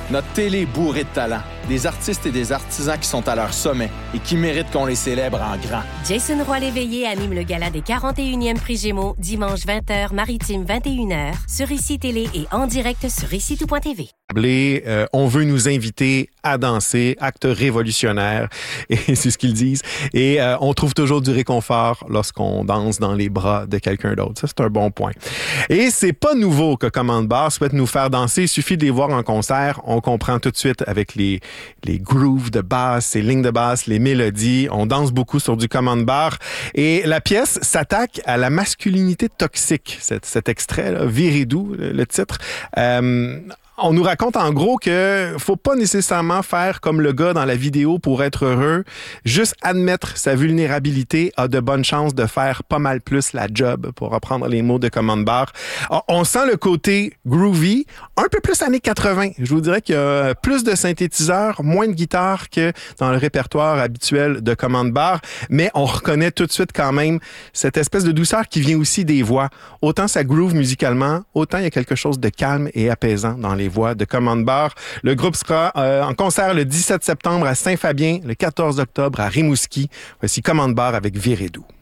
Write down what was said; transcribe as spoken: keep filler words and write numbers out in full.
Notre télé est bourrée de talent. Des artistes et des artisans qui sont à leur sommet et qui méritent qu'on les célèbre en grand. Jason Roy-Léveillé anime le gala des quarante et unième Prix Gémeaux, dimanche vingt heures, Maritime vingt et une heures, sur Ici Télé et en direct sur ici tout point t v. Euh, on veut nous inviter à danser, acte révolutionnaire, et c'est ce qu'ils disent. Et euh, on trouve toujours du réconfort lorsqu'on danse dans les bras de quelqu'un d'autre. Ça, c'est un bon point. Et c'est pas nouveau que Command Bar souhaite nous faire danser. Il suffit de les voir en concert. On comprend tout de suite avec les, les grooves de basse, les lignes de basse, les mélodies. On danse beaucoup sur du Command Bar. Et la pièce s'attaque à la masculinité toxique. Cet, cet extrait, là, Virez doux, le, le titre. Euh, On nous raconte en gros que faut pas nécessairement faire comme le gars dans la vidéo pour être heureux. Juste admettre sa vulnérabilité a de bonnes chances de faire pas mal plus la job, pour reprendre les mots de Command Bar. On sent le côté groovy, un peu plus années quatre-vingts. Je vous dirais qu'il y a plus de synthétiseurs, moins de guitare que dans le répertoire habituel de Command Bar, mais on reconnaît tout de suite quand même cette espèce de douceur qui vient aussi des voix. Autant ça groove musicalement, autant il y a quelque chose de calme et apaisant dans les voix de Command Bar. Le groupe sera euh, en concert le dix-sept septembre à Saint-Fabien, le quatorze octobre à Rimouski. Voici Command Bar avec Virez doux.